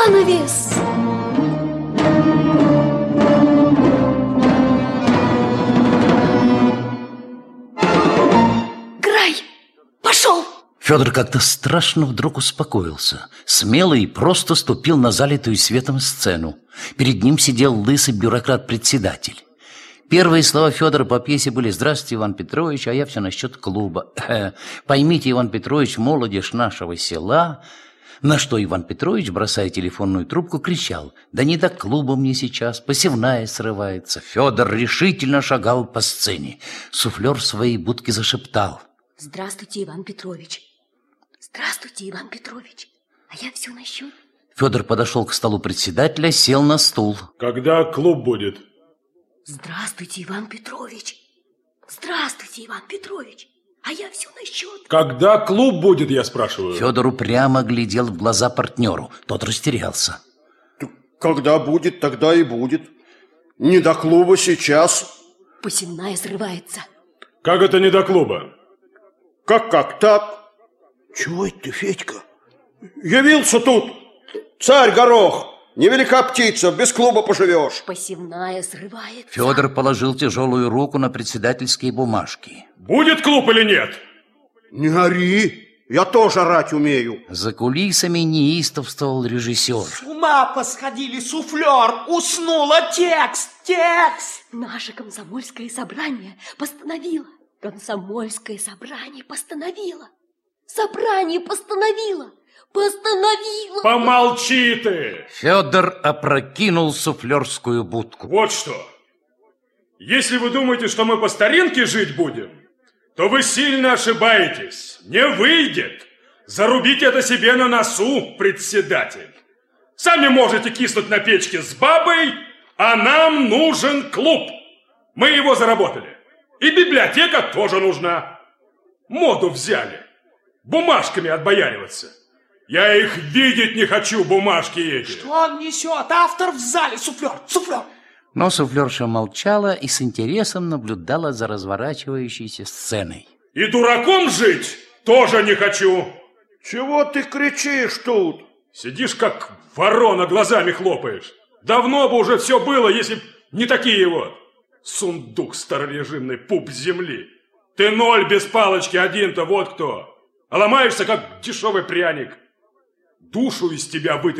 занавес. Грай, пошел. Федор как-то страшно вдруг успокоился. Смело и просто ступил на залитую светом сцену. Перед ним сидел лысый бюрократ-председатель. Первые слова Федора по пьесе были: «Здравствуйте, Иван Петрович, а я все насчет клуба. Поймите, Иван Петрович, молодежь нашего села». На что Иван Петрович, бросая телефонную трубку, кричал: «Да не до клуба мне сейчас, посевная срывается». Федор решительно шагал по сцене. Суфлер в своей будке зашептал: «Здравствуйте, Иван Петрович. Здравствуйте, Иван Петрович. А я все насчет». Федор подошел к столу председателя, сел на стул. «Когда клуб будет?» «Здравствуйте, Иван Петрович. Здравствуйте, Иван Петрович. А я все насчет». «Когда клуб будет, я спрашиваю?» Федор упрямо глядел в глаза партнеру. Тот растерялся. «Когда будет, тогда и будет. Не до клуба сейчас». Посевная срывается. «Как это не до клуба?» Как так? Чего это ты, Федька? Явился тут царь Горох. Невелика птица, без клуба поживешь. Посевная срывается. Федор положил тяжелую руку на председательские бумажки. «Будет клуб или нет?» Не ори, я тоже орать умею. За кулисами неистовствовал режиссер. С ума посходили, суфлер! Уснула, текст! Наше комсомольское собрание постановило. Комсомольское собрание постановило. Собрание постановило. Помолчи ты! Федор опрокинул суфлерскую будку. Вот что. Если вы думаете, что мы по старинке жить будем, то вы сильно ошибаетесь. Не выйдет. Зарубите это себе на носу, председатель. Сами можете киснуть на печке с бабой, а нам нужен клуб. Мы его заработали. И библиотека тоже нужна. Моду взяли. Бумажками отбояриваться. Я их видеть не хочу, бумажки эти. Что он несет? Автор в зале, суфлер! Но суфлерша молчала и с интересом наблюдала за разворачивающейся сценой. И дураком жить тоже не хочу. Чего ты кричишь тут? Сидишь, как ворона, глазами хлопаешь. Давно бы уже все было, если б не такие вот. Сундук старорежимный, пуп земли. Ты ноль без палочки один-то, вот кто. А ломаешься, как дешевый пряник. Душу из тебя вытащить